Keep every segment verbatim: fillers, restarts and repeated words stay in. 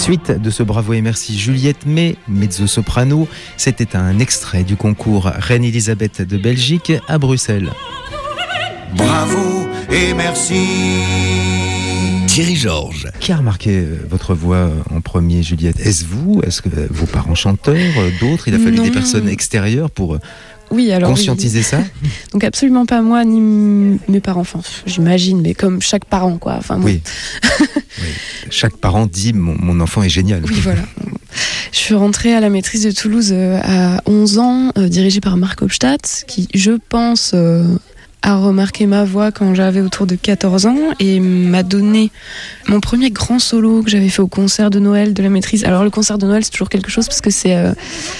Suite de ce Bravo et merci Juliette May, mezzo-soprano. C'était un extrait du concours Reine-Elisabeth de Belgique à Bruxelles. Bravo et merci. Thierry Georges. Qui a remarqué votre voix en premier, Juliette? Est-ce vous? Est-ce que vos parents chanteurs? D'autres? Il a fallu Non. des personnes extérieures pour Oui, alors conscientiser oui. ça? Donc absolument pas moi ni m- mes parents. Enfin, j'imagine, mais comme chaque parent, quoi. Enfin, bon. Oui. Oui. Chaque parent dit mon, mon enfant est génial. Oui, voilà. Je suis rentrée à la maîtrise de Toulouse euh, à onze ans, euh, dirigée par Marc Hofstadt, qui, je pense, euh, a remarqué ma voix quand j'avais autour de quatorze ans et m'a donné mon premier grand solo que j'avais fait au concert de Noël de la maîtrise. Alors le concert de Noël, c'est toujours quelque chose parce que c'est euh,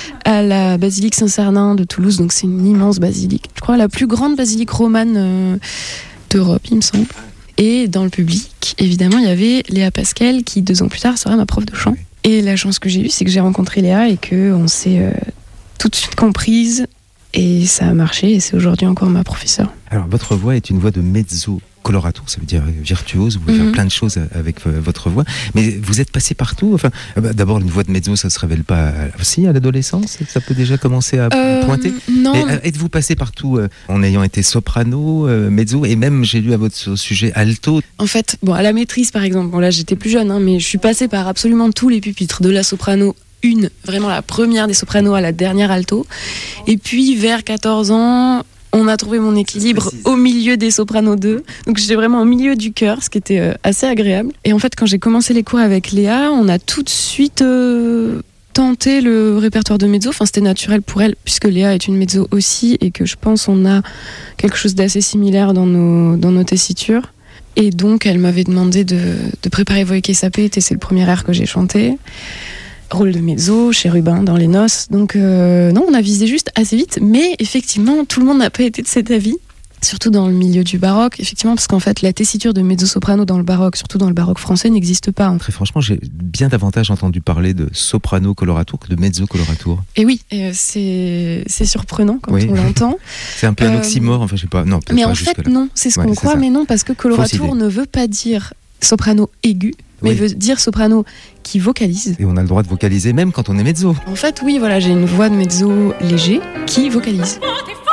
à la basilique Saint-Cernin de Toulouse, donc c'est une immense basilique. Je crois la plus grande basilique romane euh, d'Europe, il me semble. Et dans le public, évidemment, il y avait Léa Pascal qui, deux ans plus tard, sera ma prof de chant. Et la chance que j'ai eue, c'est que j'ai rencontré Léa et qu'on s'est euh, tout de suite comprise. Et ça a marché et c'est aujourd'hui encore ma professeure. Alors, votre voix est une voix de mezzo colorato, ça veut dire virtuose, vous pouvez Mhm. faire plein de choses avec euh, votre voix, mais vous êtes passé partout, enfin, euh, bah, d'abord une voix de mezzo, ça se révèle pas aussi à l'adolescence, ça peut déjà commencer à Euh, pointer. Non, Mais, euh, êtes-vous passé partout euh, en ayant été soprano, euh, mezzo, et même j'ai lu à votre sujet alto? en fait, bon, à la maîtrise par exemple, bon là j'étais plus jeune, hein, mais je suis passée par absolument tous les pupitres, de la soprano une, vraiment la première des sopranos à la dernière alto. Et puis vers quatorze ans, on a trouvé mon équilibre au milieu des sopranos deux. Donc j'étais vraiment au milieu du chœur, ce qui était euh, assez agréable. Et en fait, quand j'ai commencé les cours avec Léa, on a tout de suite euh, tenté le répertoire de mezzo. Enfin, c'était naturel pour elle, puisque Léa est une mezzo aussi, et que je pense on a quelque chose d'assez similaire dans nos, dans nos tessitures. Et donc, elle m'avait demandé de, de préparer Voike Sapete, et c'est le premier air que j'ai chanté. Rôle de mezzo, chérubin dans les noces. Donc euh, non, on a visé juste assez vite, mais effectivement, tout le monde n'a pas été de cet avis. Surtout dans le milieu du baroque, effectivement, parce qu'en fait, la tessiture de mezzo-soprano dans le baroque, surtout dans le baroque français, n'existe pas. Très franchement, j'ai bien davantage entendu parler de soprano coloratour que de mezzo coloratour. Et oui, euh, c'est, c'est surprenant quand Oui. on l'entend. C'est un peu un Euh, oxymore, enfin je sais pas, non, peut-être Mais pas en fait, jusque-là. non, c'est ce Ouais, qu'on c'est croit, ça. mais non, parce que Fausse coloratour idée. ne veut pas dire soprano aigu, mais Oui. veut dire soprano qui vocalise. Et on a le droit de vocaliser même quand on est mezzo. En fait, oui, voilà, j'ai une voix de mezzo léger qui vocalise.